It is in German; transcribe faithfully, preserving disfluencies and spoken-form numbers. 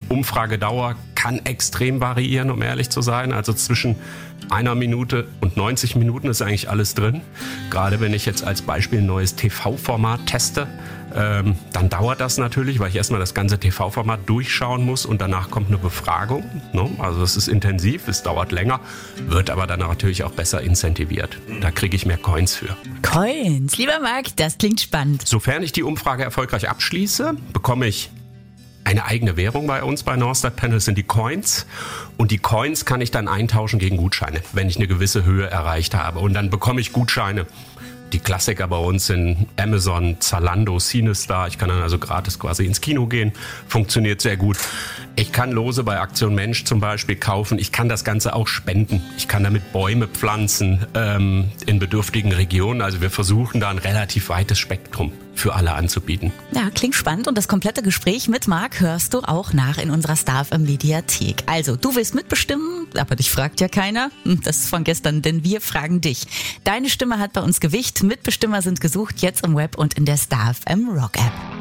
Umfragedauer kann extrem variieren, um ehrlich zu sein. Also zwischen einer Minute und neunzig Minuten ist eigentlich alles drin. Gerade wenn ich jetzt als Beispiel ein neues T V-Format teste, ähm, dann dauert das natürlich, weil ich erstmal das ganze T V-Format durchschauen muss und danach kommt eine Befragung. Ne? Also es ist intensiv, es dauert länger, wird aber dann natürlich auch besser incentiviert. Da kriege ich mehr Coins für. Coins, lieber Marc, das klingt spannend. Sofern ich die Umfrage erfolgreich abschließe, bekomme ich eine eigene Währung bei uns bei Northstar Panel, sind die Coins. Und die Coins kann ich dann eintauschen gegen Gutscheine, wenn ich eine gewisse Höhe erreicht habe. Und dann bekomme ich Gutscheine. Die Klassiker bei uns sind Amazon, Zalando, Cinestar. Ich kann dann also gratis quasi ins Kino gehen. Funktioniert sehr gut. Ich kann Lose bei Aktion Mensch zum Beispiel kaufen. Ich kann das Ganze auch spenden. Ich kann damit Bäume pflanzen ähm, in bedürftigen Regionen. Also wir versuchen da ein relativ weites Spektrum für alle anzubieten. Ja, klingt spannend. Und das komplette Gespräch mit Marc hörst du auch nach in unserer Star F M Mediathek. Also, du willst mitbestimmen, aber dich fragt ja keiner. Das ist von gestern, denn wir fragen dich. Deine Stimme hat bei uns Gewicht. Mitbestimmer sind gesucht, jetzt im Web und in der Star F M Rock App.